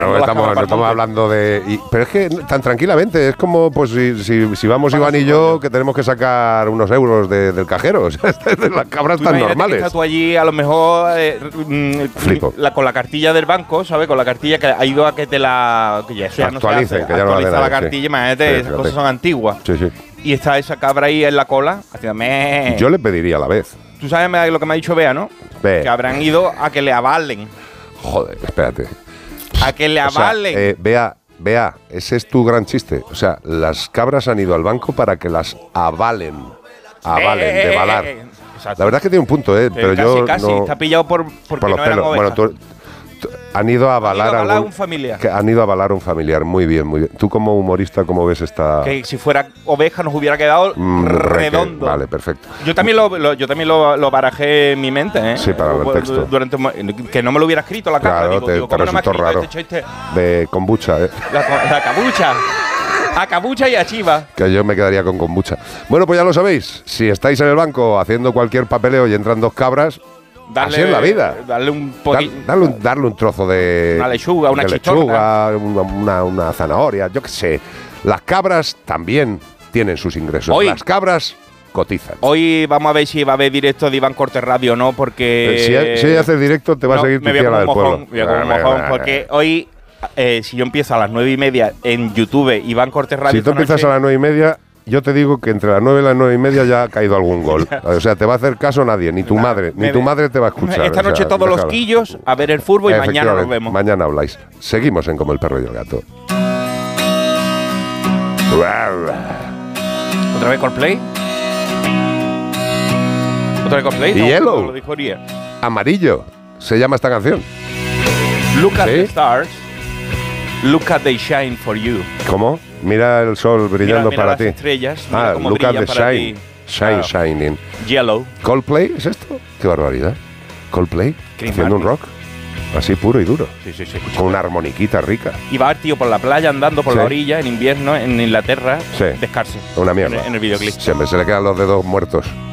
No estamos hablando de... pero es que tan tranquilamente, es como pues si vamos Iván y yo, que tenemos que sacar unos euros del cajero. O sea, las cabras tan normales. Estás tú allí, a lo mejor Flipo. Con la cartilla del banco, ¿sabes? Con la cartilla que ha ido a que te la... Que ya eso ya actualicen, no se hace. que ya no Actualiza la la cartilla, imagínate, esas cosas son antiguas. Sí, sí. Y está esa cabra ahí en la cola, haciendo... Yo le pediría a la vez. Tú sabes lo que me ha dicho Bea, ¿no? Ve. Que habrán ido a que le avalen. Joder, espérate. A que le avalen. O sea, Bea, ese es tu gran chiste. O sea, las cabras han ido al banco para que las avalen. De balar. Exacto. La verdad es que tiene un punto, pero yo casi. no... Está pillado porque por los no eran pelos. ovejas. Bueno, han ido a avalar a un familiar. Han ido a avalar a un familiar. Muy bien, muy bien. Tú como humorista, ¿cómo ves esta...? Que si fuera oveja nos hubiera quedado redondo. Vale, perfecto. Yo también lo barajé en mi mente, ¿eh? Sí, para el texto. Que no me lo hubiera escrito la cabra. Claro, te ¿cómo no me ha resultó escrito raro. este chiste? De kombucha, La cabucha. A cabucha y a chiva. Que yo me quedaría con kombucha. Bueno, pues ya lo sabéis. Si estáis en el banco haciendo cualquier papeleo y entran dos cabras... así es la vida. Darle un poquito. Darle un trozo de... Una lechuga, una chistorra. Una zanahoria, yo qué sé. Las cabras también tienen sus ingresos. Hoy, las cabras cotizan. Hoy vamos a ver si va a haber directo de Iván Cortés Radio o no, porque... Si haces directo te va a seguir tu tía la del pueblo. Me voy a comer un mojón, porque hoy... si yo empiezo a las 9:30 en YouTube, Iván Cortés Radio... Si tú empiezas a las 9:30... Yo te digo que entre las 9 y las 9:30 ya ha caído algún gol. O sea, te va a hacer caso nadie, ni tu madre. Ni tu madre te va a escuchar. Esta noche todos los quillos a ver el fútbol y mañana nos vemos. Mañana habláis. Seguimos en Como el perro y el gato. ¿Otra vez Coldplay? ¿Otra vez Coldplay? Y Yellow. Lo dijo Uriel. Amarillo se llama esta canción. Look at the stars. Look at they shine for you. ¿Cómo? Mira el sol brillando mira para las ti. Estrellas, mira cómo look at brillan the para shine. ti. Shine, shining. Yellow. ¿Coldplay es esto? Qué barbaridad. ¿Coldplay? Chris Haciendo un Martin. rock. Así puro y duro. Sí. Con una armoniquita rica. Y va el tío por la playa andando por Sí. la orilla en invierno en Inglaterra. Sí. Descalzo. Una mierda. En el videoclip. Siempre se le quedan los dedos muertos.